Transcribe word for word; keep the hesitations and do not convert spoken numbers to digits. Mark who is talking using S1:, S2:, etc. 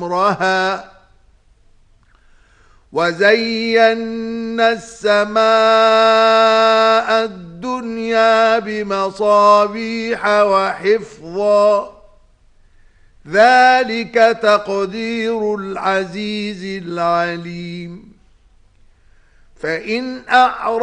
S1: أمرها وزينا السماء الدنيا بمصابيح وحفظا ذلك تقدير العزيز العليم فإن أعرضوا